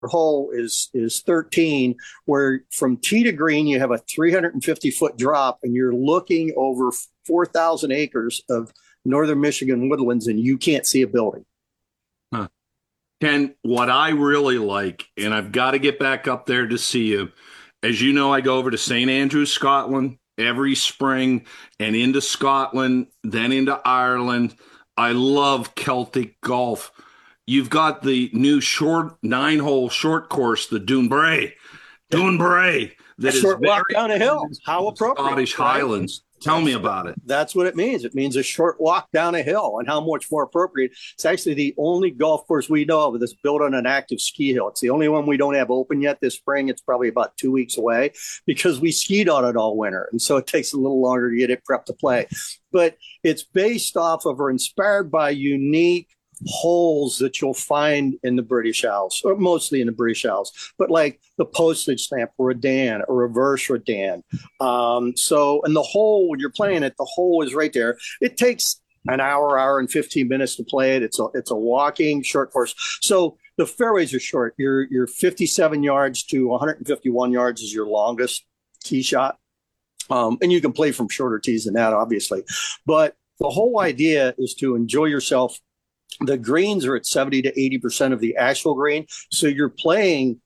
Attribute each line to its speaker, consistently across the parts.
Speaker 1: hole is 13, where from tee to green you have a 350-foot drop, and you're looking over 4,000 acres of northern Michigan woodlands, and you can't see a building.
Speaker 2: Huh. Ken, what I really like, and I've got to get back up there to see you, as you know, I go over to St. Andrews, Scotland every spring, and into Scotland, then into Ireland. I love Celtic golf. You've got the new 9-hole short course, the Dunbray, that is
Speaker 1: short walk
Speaker 2: very
Speaker 1: down a hill. How appropriate.
Speaker 2: Scottish Highlands. Tell me about it.
Speaker 1: That's what it means. It means a short walk down a hill, and how much more appropriate. It's actually the only golf course we know of that's built on an active ski hill. It's the only one we don't have open yet this spring. It's probably about 2 weeks away because we skied on it all winter. And so it takes a little longer to get it prepped to play. But it's based off of or inspired by unique holes that you'll find in the British Isles, or mostly in the British Isles, but like the postage stamp Redan or reverse Redan. And the hole, when you're playing it, the hole is right there. It takes an hour and 15 minutes to play it. It's a walking short course. So the fairways are short. You're 57 yards to 151 yards is your longest tee shot. And you can play from shorter tees than that, obviously. But the whole idea is to enjoy yourself. The greens are at 70 to 80% of the actual green. So you're playing,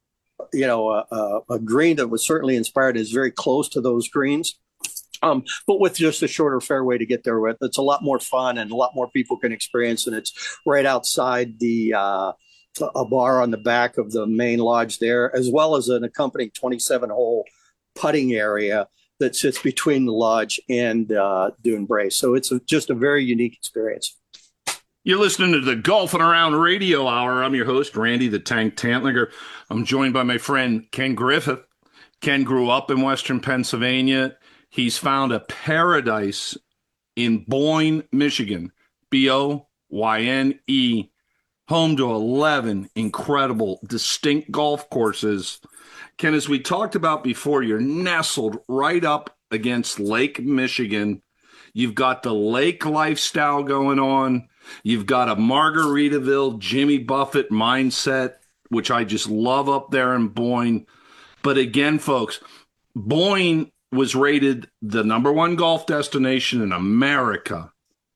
Speaker 1: a green that was certainly inspired is very close to those greens. But with just a shorter fairway to get there with, it's a lot more fun and a lot more people can experience. And it's right outside a bar on the back of the main lodge there, as well as an accompanying 27-hole putting area that sits between the lodge and Dunbray. So it's just a very unique experience.
Speaker 2: You're listening to the Golfing Around Radio Hour. I'm your host, Randy the Tank Tantlinger. I'm joined by my friend, Ken Griffith. Ken grew up in Western Pennsylvania. He's found a paradise in Boyne, Michigan, Boyne, home to 11 incredible, distinct golf courses. Ken, as we talked about before, you're nestled right up against Lake Michigan. You've got the lake lifestyle going on. You've got a Margaritaville, Jimmy Buffett mindset, which I just love up there in Boyne. But again, folks, Boyne was rated the #1 golf destination in America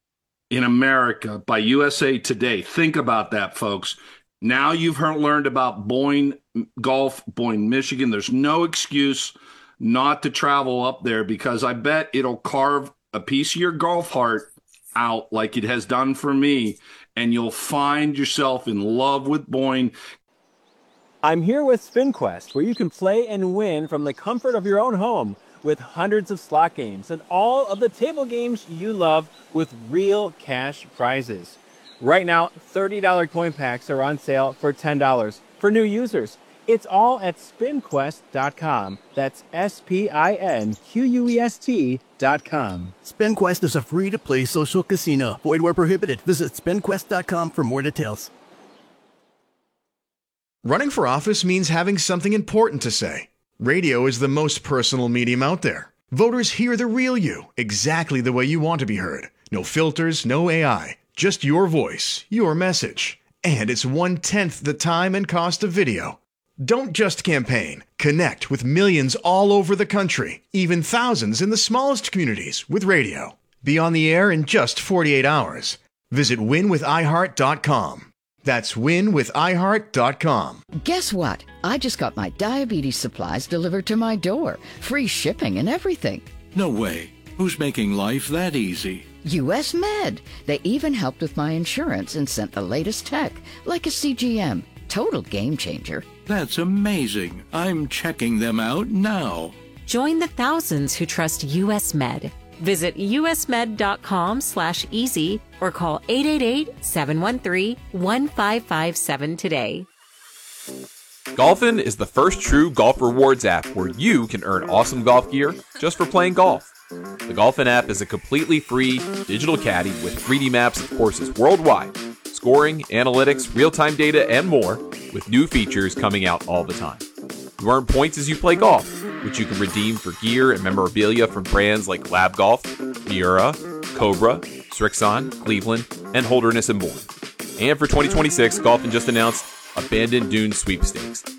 Speaker 2: by USA Today. Think about that, folks. Now you've learned about Boyne Golf, Boyne, Michigan. There's no excuse not to travel up there, because I bet it'll carve a piece of your golf heart out like it has done for me, and you'll find yourself in love with Boyne.
Speaker 3: I'm here with SpinQuest, where you can play and win from the comfort of your own home with hundreds of slot games and all of the table games you love with real cash prizes. Right now, $30 coin packs are on sale for $10 for new users. It's all at SpinQuest.com. That's SpinQuest.com.
Speaker 4: SpinQuest is a free-to-play social casino. Void where prohibited. Visit SpinQuest.com for more details.
Speaker 5: Running for office means having something important to say. Radio is the most personal medium out there. Voters hear the real you, exactly the way you want to be heard. No filters, no AI. Just your voice, your message. And it's 1/10 the time and cost of video. Don't just campaign. Connect with millions all over the country, even thousands in the smallest communities, with radio. Be on the air in just 48 hours. Visit winwithiheart.com. That's winwithiheart.com.
Speaker 6: Guess what? I just got my diabetes supplies delivered to my door. Free shipping and everything.
Speaker 7: No way. Who's making life that easy?
Speaker 6: US Med. They even helped with my insurance and sent the latest tech, like a CGM. Total game changer.
Speaker 7: That's amazing. I'm checking them out now.
Speaker 8: Join the thousands who trust US Med. Visit usmed.com/easy or call 888-713-1557 today.
Speaker 9: Golfin is the first true golf rewards app where you can earn awesome golf gear just for playing golf. The Golfin app is a completely free digital caddy with 3D maps of courses worldwide, scoring, analytics, real-time data, and more, with new features coming out all the time. You earn points as you play golf, which you can redeem for gear and memorabilia from brands like Lab Golf, Miura, Cobra, Srixon, Cleveland, and Holderness and Bourne. And for 2026, Golfin just announced Abandoned Dunes Sweepstakes.